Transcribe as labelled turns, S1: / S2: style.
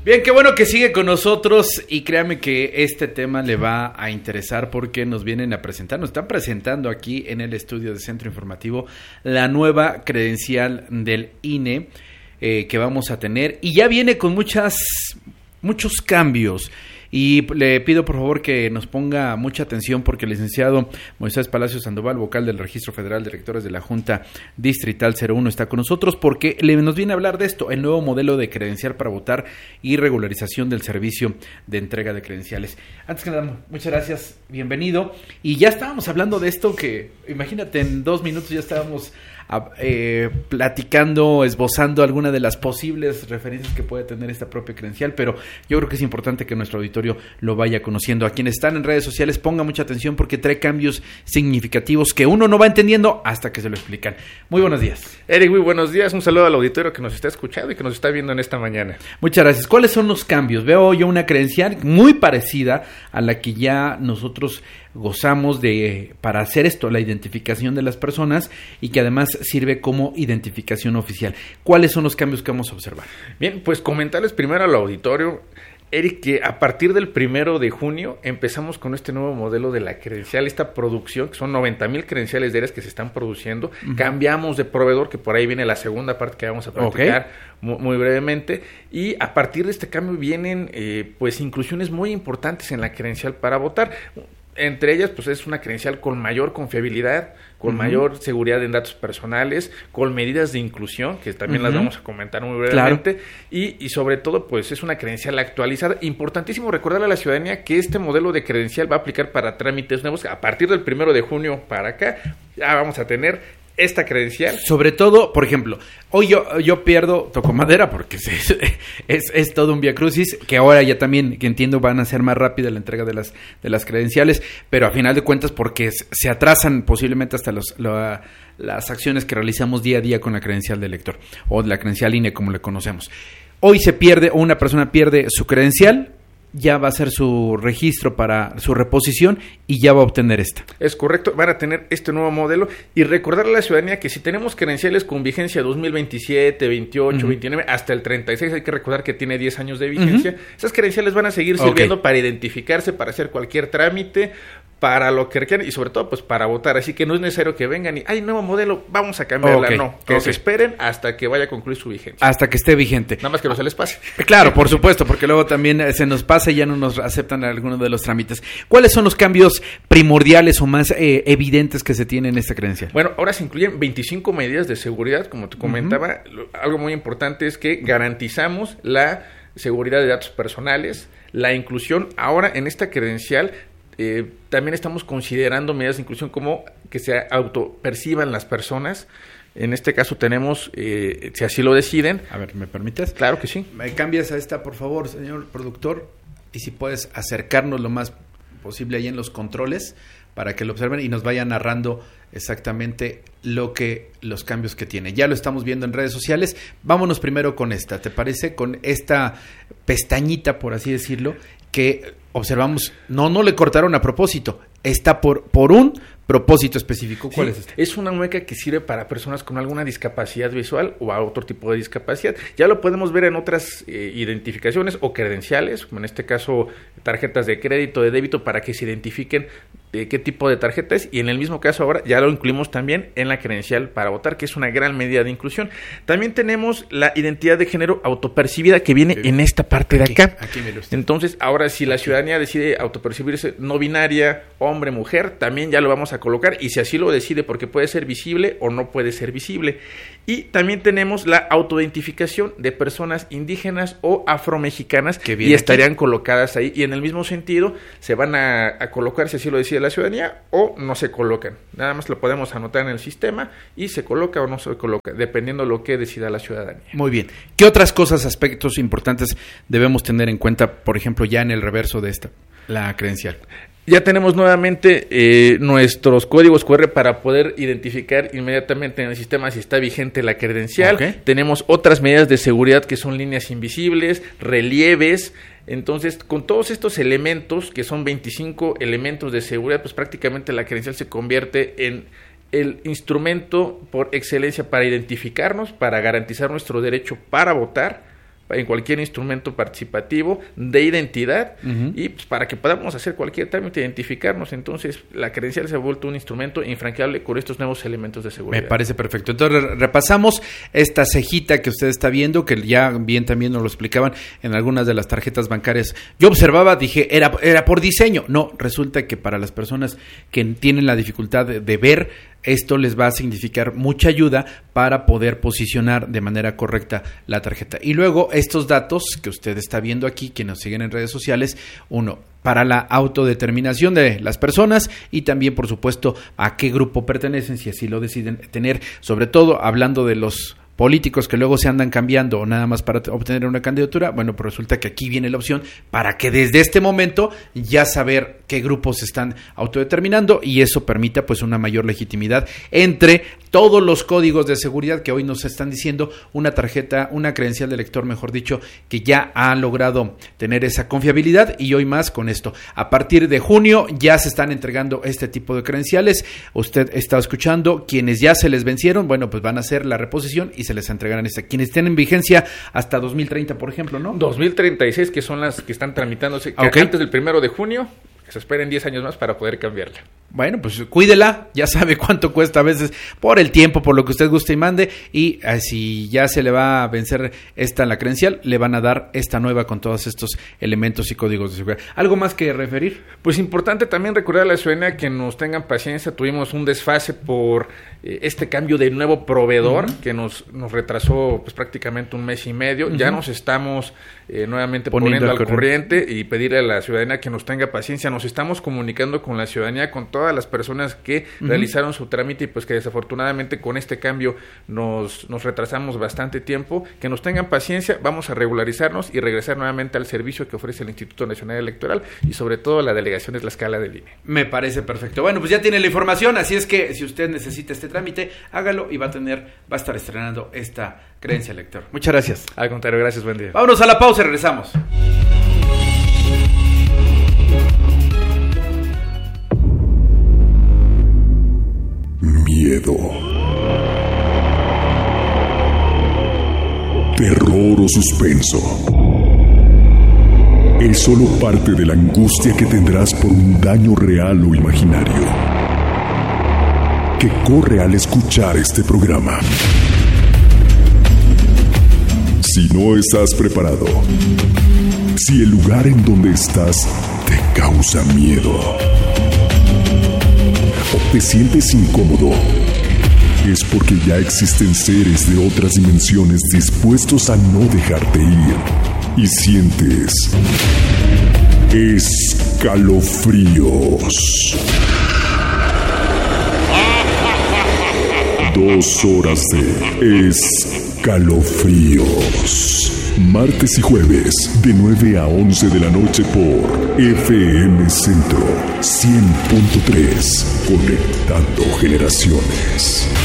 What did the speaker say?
S1: Bien, qué bueno que sigue con nosotros y créame que este tema le va a interesar porque nos vienen a presentar, nos están presentando aquí en el estudio de Centro Informativo la nueva credencial del INE que vamos a tener y ya viene con muchos cambios. Y le pido por favor que nos ponga mucha atención porque el licenciado Moisés Palacio Sandoval, vocal del Registro Federal de Electores de la Junta Distrital 01, está con nosotros porque nos viene a hablar de esto, el nuevo modelo de credencial para votar y regularización del servicio de entrega de credenciales. Antes que nada, muchas gracias, bienvenido. Y ya estábamos hablando de esto que, imagínate, en 2 minutos ya estábamos platicando, esbozando alguna de las posibles referencias que puede tener esta propia credencial, pero yo creo que es importante que nuestro auditorio lo vaya conociendo. A quienes están en redes sociales, ponga mucha atención porque trae cambios significativos que uno no va entendiendo hasta que se lo explican. Muy buenos días.
S2: Eric, muy buenos días. Un saludo al auditorio que nos está escuchando y que nos está viendo en esta mañana.
S1: Muchas gracias. ¿Cuáles son los cambios? Veo yo una credencial muy parecida a la que ya nosotros gozamos para hacer esto, la identificación de las personas y que además sirve como identificación oficial. ¿Cuáles son los cambios que vamos a observar?
S2: Bien, pues comentarles primero al auditorio, Eric, que a partir del 1 de junio empezamos con este nuevo modelo de la credencial, esta producción, que son 90,000 credenciales diarias que se están produciendo. Uh-huh. Cambiamos de proveedor, que por ahí viene la segunda parte que vamos a platicar muy brevemente. Y a partir de este cambio vienen pues inclusiones muy importantes en la credencial para votar. Entre ellas, pues es una credencial con mayor confiabilidad, con mayor seguridad en datos personales, con medidas de inclusión, que también las vamos a comentar muy brevemente, claro. y sobre todo, pues es una credencial actualizada. Importantísimo recordarle a la ciudadanía que este modelo de credencial va a aplicar para trámites nuevos. A partir del 1 de junio para acá, ya vamos a tener esta credencial. Sobre todo, por ejemplo, hoy yo toco madera porque es todo un viacrucis, que ahora ya también, que entiendo, van a ser más rápida la entrega de las credenciales, pero a final de cuentas porque se atrasan posiblemente hasta las acciones que realizamos día a día con la credencial de elector, o la credencial INE como le conocemos. Hoy se pierde, o una persona pierde su credencial, ya va a ser su registro para su reposición y ya va a obtener esta. Es correcto, van a tener este nuevo modelo y recordarle a la ciudadanía que si tenemos credenciales con vigencia 2027, 28, 29, hasta el 36, hay que recordar que tiene 10 años de vigencia, esas credenciales van a seguir sirviendo para identificarse, para hacer cualquier trámite, para lo que requieran y sobre todo pues para votar, así que no es necesario que vengan y hay nuevo modelo, vamos a cambiarla, se esperen hasta que vaya a concluir su vigencia. Hasta que esté vigente. Nada más que no se les pase. Claro, por supuesto, porque luego también se nos pasa y ya no nos aceptan algunos de los trámites. ¿Cuáles son los cambios primordiales o más evidentes que se tienen en esta credencial? Bueno, ahora se incluyen 25 medidas de seguridad, como te comentaba. Algo muy importante es que garantizamos la seguridad de datos personales, la inclusión. Ahora en esta credencial también estamos considerando medidas de inclusión como que se autoperciban las personas. En este caso tenemos, si así lo deciden. A ver, ¿me permites? Claro que sí. ¿Me cambias a esta, por favor, señor productor? Y si puedes acercarnos lo más posible ahí en los controles para que lo observen y nos vayan narrando exactamente los cambios que tiene. Ya lo estamos viendo en redes sociales. Vámonos primero con esta, ¿te parece? Con esta pestañita, por así decirlo, que observamos, no le cortaron a propósito, está por un propósito específico. ¿Cuál es este? Es una mueca que sirve para personas con alguna discapacidad visual o a otro tipo de discapacidad. Ya lo podemos ver en otras identificaciones o credenciales, como en este caso tarjetas de crédito, de débito, para que se identifiquen qué tipo de tarjeta es, y en el mismo caso ahora ya lo incluimos también en la credencial para votar, que es una gran medida de inclusión. También tenemos la identidad de género autopercibida que viene en esta parte de acá. Entonces, ahora si la ciudadanía decide autopercibirse no binaria, hombre, mujer, también ya lo vamos a colocar, y si así lo decide, porque puede ser visible o no puede ser visible. Y también tenemos la autoidentificación de personas indígenas o afromexicanas y estarían colocadas ahí, y en el mismo sentido se van a colocar si así lo decide la ciudadanía o no se colocan. Nada más lo podemos anotar en el sistema y se coloca o no se coloca, dependiendo de lo que decida la ciudadanía. Muy bien. ¿Qué otras cosas, aspectos importantes debemos tener en cuenta, por ejemplo, ya en el reverso de la credencial? Ya tenemos nuevamente nuestros códigos QR para poder identificar inmediatamente en el sistema si está vigente la credencial. Tenemos otras medidas de seguridad que son líneas invisibles, relieves. Entonces, con todos estos elementos, que son 25 elementos de seguridad, pues prácticamente la credencial se convierte en el instrumento por excelencia para identificarnos, para garantizar nuestro derecho para votar, en cualquier instrumento participativo de identidad y pues, para que podamos hacer cualquier trámite, identificarnos. Entonces, la credencial se ha vuelto un instrumento infranqueable con estos nuevos elementos de seguridad.
S1: Me parece perfecto. Entonces, repasamos esta cejita que usted está viendo, que ya bien también nos lo explicaban en algunas de las tarjetas bancarias. Yo observaba, dije, era por diseño. No, resulta que para las personas que tienen la dificultad de ver, esto les va a significar mucha ayuda para poder posicionar de manera correcta la tarjeta. Y luego estos datos que usted está viendo aquí, que nos siguen en redes sociales, uno, para la autodeterminación de las personas y también, por supuesto, a qué grupo pertenecen, si así lo deciden tener, sobre todo hablando de los políticos que luego se andan cambiando o nada más para obtener una candidatura. Bueno, pues resulta que aquí viene la opción para que desde este momento ya saber qué grupos se están autodeterminando y eso permita pues una mayor legitimidad entre todos los códigos de seguridad que hoy nos están diciendo una tarjeta, una credencial de lector, mejor dicho, que ya ha logrado tener esa confiabilidad y hoy más con esto. A partir de junio ya se están entregando este tipo de credenciales. Usted está escuchando, quienes ya se les vencieron, bueno, pues van a hacer la reposición y se les entregarán quienes estén en vigencia hasta 2030, por ejemplo, ¿no?
S2: 2036, que son las que están tramitándose antes del 1 de junio, que se esperen 10 años más para poder cambiarla.
S1: Bueno, pues cuídela, ya sabe cuánto cuesta a veces por el tiempo, por lo que usted guste y mande, y si ya se le va a vencer la credencial, le van a dar esta nueva con todos estos elementos y códigos de seguridad. ¿Algo más que referir?
S2: Pues importante también recordar a la ciudadanía que nos tengan paciencia, tuvimos un desfase por este cambio de nuevo proveedor que nos retrasó pues prácticamente un mes y medio, ya nos estamos nuevamente poniendo al corriente y pedirle a la ciudadanía que nos tenga paciencia, nos estamos comunicando con la ciudadanía, con todas las personas que realizaron su trámite y pues que desafortunadamente con este cambio nos retrasamos bastante tiempo, que nos tengan paciencia, vamos a regularizarnos y regresar nuevamente al servicio que ofrece el Instituto Nacional Electoral y sobre todo la delegación de Tlaxcala del INE.
S1: Me parece perfecto. Bueno, pues ya tiene la información, así es que si usted necesita este trámite, hágalo y va a estar estrenando esta credencia lector. Muchas gracias.
S2: Al contrario, gracias, buen día.
S1: Vámonos a la pausa y regresamos.
S3: Miedo, terror o suspenso es solo parte de la angustia que tendrás por un daño real o imaginario que corre al escuchar este programa. Si no estás preparado, si el lugar en donde estás te causa miedo o te sientes incómodo, es porque ya existen seres de otras dimensiones dispuestos a no dejarte ir y sientes escalofríos. 2 horas de escalofríos. Martes y jueves, de 9 a 11 de la noche por FM Centro 100.3. Conectando generaciones.